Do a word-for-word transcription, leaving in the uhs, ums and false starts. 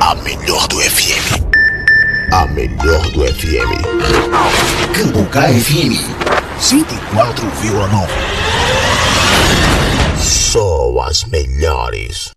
A melhor do F M. A melhor do F M. Cambucá F M cento e quatro vírgula nove. Só as melhores.